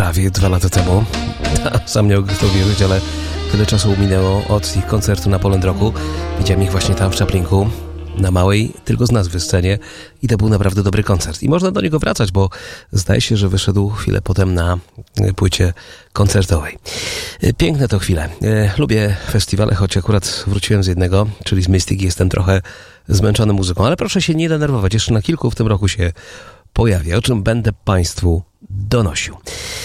prawie 2 lata temu. Sam nie mogę w to wierzyć, ale tyle czasu minęło od ich koncertu na Poland Rocku. Widziałem ich właśnie tam w Czaplinku, na małej, tylko z nazwy scenie i to był naprawdę dobry koncert. I można do niego wracać, bo zdaje się, że wyszedł chwilę potem na płycie koncertowej. Piękne to chwile. Lubię festiwale, choć akurat wróciłem z jednego, czyli z Mystic. Jestem trochę zmęczony muzyką, ale proszę się nie denerwować. Jeszcze na kilku w tym roku się pojawię, o czym będę Państwu donosił.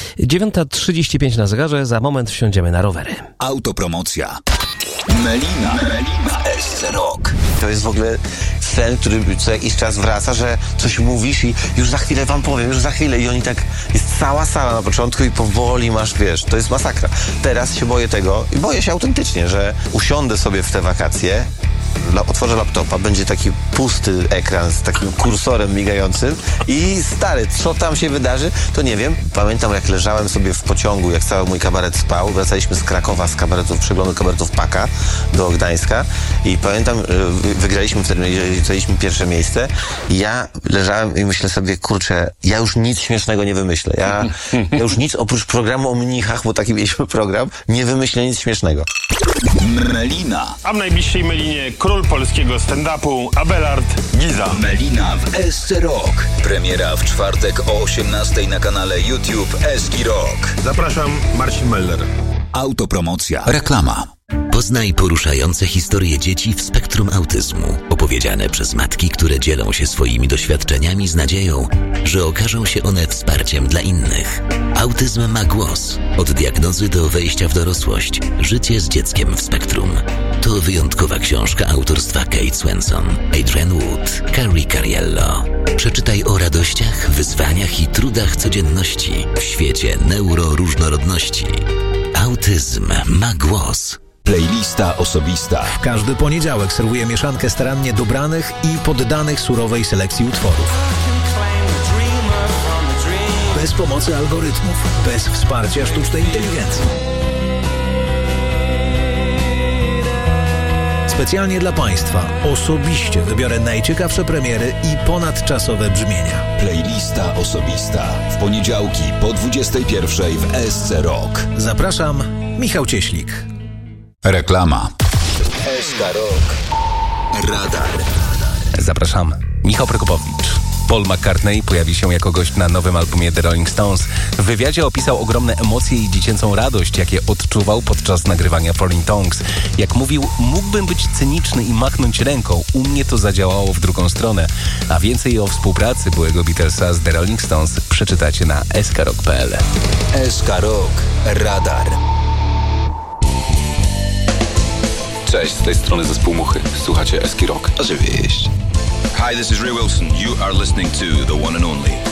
9:35 na zegarze, za moment wsiądziemy na rowery. Autopromocja. Melina w SC Rock. To jest w ogóle sen, który co jakiś czas wraca, że coś mówisz i już za chwilę wam powiem, już za chwilę. I oni tak, jest cała sala na początku i powoli masz, wiesz, to jest masakra. Teraz się boję tego i boję się autentycznie, że usiądę sobie w te wakacje, otworzę laptopa, będzie taki pusty ekran z takim kursorem migającym i stary, co tam się wydarzy, to nie wiem. Pamiętam, jak leżałem sobie w pociągu, jak cały mój kabaret spał, wracaliśmy z Krakowa, z przeglądu kabaretów Paka do Gdańska i pamiętam, wygraliśmy wtedy, zajęliśmy pierwsze miejsce i ja leżałem i myślę sobie, kurczę, ja już nic śmiesznego nie wymyślę. Ja już nic oprócz programu o mnichach, bo taki mieliśmy program, nie wymyślę nic śmiesznego. Melina. A w najbliższej Melinie król polskiego stand-upu Abelard Giza. Melina w SC Rock. Premiera w czwartek o 18:00 na kanale YouTube SC Rock. Zapraszam, Marcin Meller. Autopromocja. Reklama. Poznaj poruszające historie dzieci w spektrum autyzmu, opowiedziane przez matki, które dzielą się swoimi doświadczeniami z nadzieją, że okażą się one wsparciem dla innych. Autyzm ma głos. Od diagnozy do wejścia w dorosłość. Życie z dzieckiem w spektrum. To wyjątkowa książka autorstwa Kate Swenson, Adrienne Wood, Carrie Cariello. Przeczytaj o radościach, wyzwaniach i trudach codzienności w świecie neuroróżnorodności. Autyzm ma głos. Playlista osobista. W każdy poniedziałek serwuję mieszankę starannie dobranych i poddanych surowej selekcji utworów. Bez pomocy algorytmów, bez wsparcia sztucznej inteligencji. Specjalnie dla Państwa osobiście wybiorę najciekawsze premiery i ponadczasowe brzmienia. Playlista osobista. W poniedziałki po 21:00 w SC Rock. Zapraszam, Michał Cieślik. Reklama. SC Rock. Radar. Zapraszam, Michał Prokopowicz. Paul McCartney pojawi się jako gość na nowym albumie The Rolling Stones. W wywiadzie opisał ogromne emocje i dziecięcą radość, jakie odczuwał podczas nagrywania Falling Tongues. Jak mówił, mógłbym być cyniczny i machnąć ręką. U mnie to zadziałało w drugą stronę. A więcej o współpracy byłego Beatlesa z The Rolling Stones przeczytacie na skrock.pl. SC Rock. Radar. Cześć, z tej strony zespół Muchy. Słuchacie SC Rock. Oczywiście. Hi, this is Ray Wilson. You are listening to the one and only